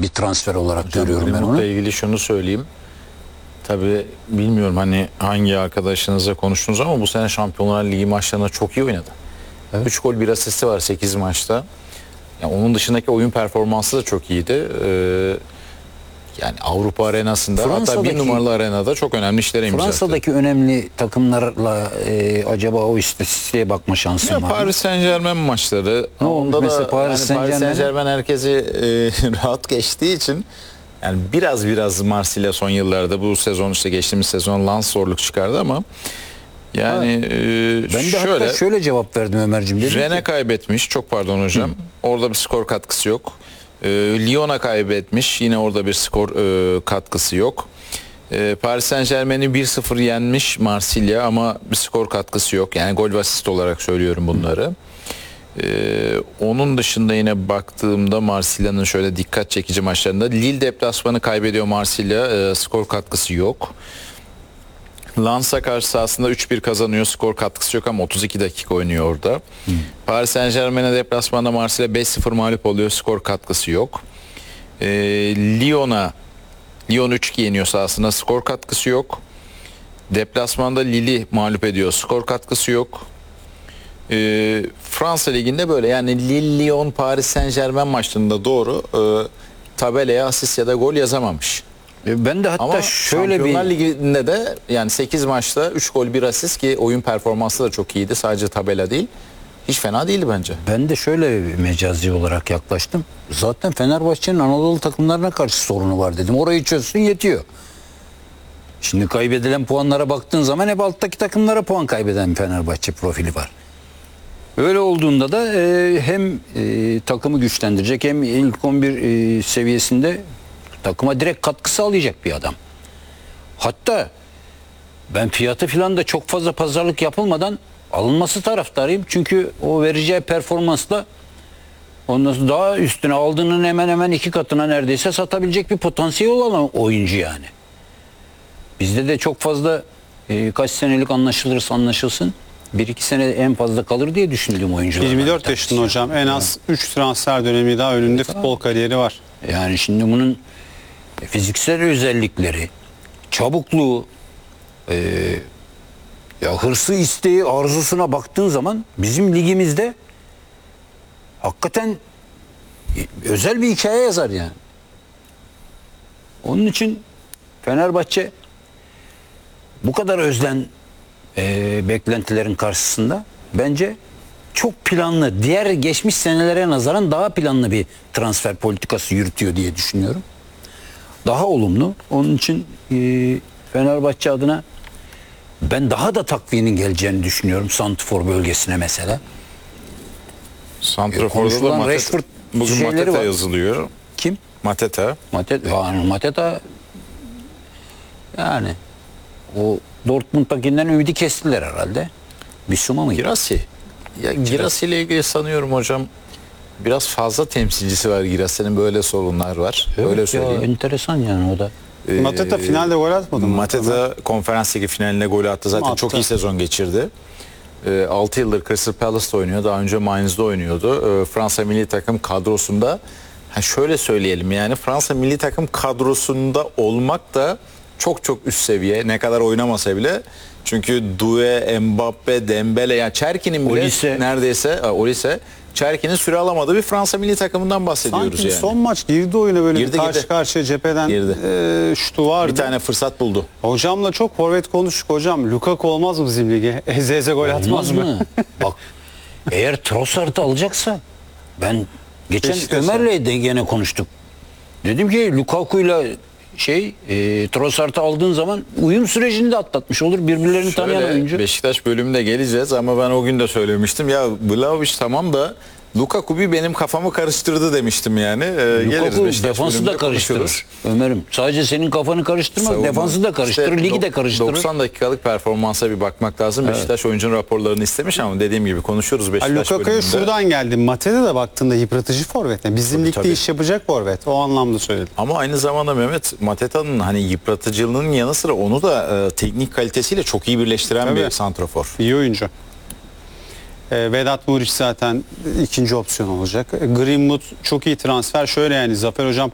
bir transfer olarak görüyorum ben onu. Greenwood'la ilgili şunu söyleyeyim. Tabii bilmiyorum hani hangi arkadaşınızla konuştunuz ama bu sene Şampiyonlar Ligi maçlarında çok iyi oynadı. Evet. 3 gol 1 asisti var 8 maçta. Yani onun dışındaki oyun performansı da çok iyiydi. Yani Avrupa arenasında hatta bir numaralı arenada çok önemli işlere imza attı. Fransa'daki önemli takımlarla acaba o istatistiğe bakma şansın var mı? Paris Saint-Germain maçları. Ne oldu Onda mesela da Paris Saint-Germain herkesi rahat geçtiği için yani biraz Marsilya son yıllarda bu sezon işte geçtiğimiz sezon Lens zorluk çıkardı ama yani ben de hatta şöyle cevap verdim Ömerciğim. Rennes kaybetmiş. Çok pardon hocam. Orada bir skor katkısı yok. Lyon'a kaybetmiş. Yine orada bir skor katkısı yok. Paris Saint-Germain'i 1-0 yenmiş Marsilya ama bir skor katkısı yok. Yani gol ve asist olarak söylüyorum bunları. Onun dışında yine baktığımda Marsilya'nın şöyle dikkat çekici maçlarında Lille deplasmanı kaybediyor Marsilya. Skor katkısı yok. Lens'a karşı sahasında 3-1 kazanıyor. Skor katkısı yok ama 32 dakika oynuyor orada. Paris Saint-Germain'e deplasmanda Marsilya 5-0 mağlup oluyor. Skor katkısı yok. Lyon 3-2 yeniyor sahasında. Skor katkısı yok. Deplasmanda Lille'i mağlup ediyor. Skor katkısı yok. Fransa Ligi'nde böyle yani Lille, Lyon, Paris Saint-Germain maçlarında doğru tabelaya asist ya da gol yazamamış. Ben de hatta Ama şöyle Şampiyonlar bir Ligi'nde de yani 8 maçta 3 gol 1 asist ki oyun performansı da çok iyiydi. Sadece tabela değil. Hiç fena değildi bence. ben de şöyle bir mecazi olarak yaklaştım. Zaten Fenerbahçe'nin Anadolu takımlarına karşı sorunu var dedim. Orayı çözsün yetiyor. Şimdi kaybedilen puanlara baktığın zaman hep alttaki takımlara puan kaybeden bir Fenerbahçe profili var. Öyle olduğunda da hem takımı güçlendirecek hem ilk 11 seviyesinde takıma direkt katkı sağlayacak bir adam. Hatta ben fiyatı falan da çok fazla pazarlık yapılmadan alınması taraftarıyım. Çünkü o vereceği performansla ondan sonra daha üstüne aldığının hemen hemen 2 katına neredeyse satabilecek bir potansiyel olan oyuncu yani. Bizde de çok fazla kaç senelik anlaşılırsa anlaşılsın 1-2 sene en fazla kalır diye düşündüğüm oyuncular. 24 yaşında hocam. En az 3 transfer dönemi daha önünde futbol kariyeri var. Yani şimdi bunun fiziksel özellikleri, çabukluğu, ya hırsı, isteği, arzusuna baktığın zaman bizim ligimizde hakikaten özel bir hikaye yazar yani. Onun için Fenerbahçe bu kadar özlen beklentilerin karşısında bence çok planlı, diğer geçmiş senelere nazaran daha planlı bir transfer politikası yürütüyor diye düşünüyorum. Daha olumlu. Onun için Fenerbahçe adına ben daha da takviyenin geleceğini düşünüyorum. Santrfor bölgesine mesela. Santrafor'da da Rashford bugün şeyleri Mateta var. yazılıyor. Kim? Mateta. Mateta yani o Dortmund'dakinden ümidi kestiler herhalde. Bissouma mı? Girassi. Ya Girassi ile ilgili sanıyorum hocam biraz fazla temsilcisi var Girassi'nin, böyle sorunlar var. Evet, öyle söyleyeyim. Enteresan yani o da. Mateta finalde gol atmadı mı? Mateta konferans ligi finaline gol attı. Zaten Attı. çok iyi sezon geçirdi. 6 yıldır Crystal Palace'da oynuyor. Daha önce Mainz'da oynuyordu. Fransa milli takım kadrosunda şöyle söyleyelim yani Fransa milli takım kadrosunda olmak da çok üst seviye. Ne kadar oynamasa bile. Çünkü Doué, Mbappé, Dembele yani Çerki'nin bile Olise. neredeyse Olise Çerki'nin süre alamadığı bir Fransa milli takımından bahsediyoruz Sanki yani. son maç girdi oyuna böyle Girdi, bir karşı girdi. karşıya cepheden şutu vardı. Bir tane fırsat buldu. Hocamla çok forvet konuştuk hocam. Lukaku olmaz mı bizim lige? Eze gol atmaz mı? Bak eğer Trossard'ı alacaksa ben geçen Beşiktaş'a. Ömer'le de gene konuştuk. Dedim ki Lukaku'yla Trossard'ı aldığın zaman uyum sürecini de atlatmış olur. Birbirlerini tanıyan Şöyle, oyuncu. Beşiktaş bölümünde geleceğiz ama ben o gün de söylemiştim. Ya Vlahovic tamam da Lukaku bir benim kafamı karıştırdı demiştim yani. Geliriz Lukaku Beşiktaş defansı da bölümünde karıştırır. konuşuruz. Ömer'im sadece senin kafanı karıştırmaz. Savunma. Defansı da karıştırır, İşte ligi de karıştırır. 90 dakikalık performansa bir bakmak lazım. Beşiktaş oyuncunun raporlarını istemiş ama dediğim gibi konuşuruz Beşiktaş Lukaku'ya bölümünde. şuradan geldi. Mateta da baktığında yıpratıcı forvet. Yani bizim ligde tabii. iş yapacak forvet. O anlamda söyledim. Ama aynı zamanda Mehmet, Mateta'nın hani yıpratıcılığının yanı sıra onu da teknik kalitesiyle çok iyi birleştiren Tabii. bir santrafor. İyi oyuncu. Vedat Muriç zaten ikinci opsiyon olacak. Greenwood çok iyi transfer. Şöyle yani Zafer Hocam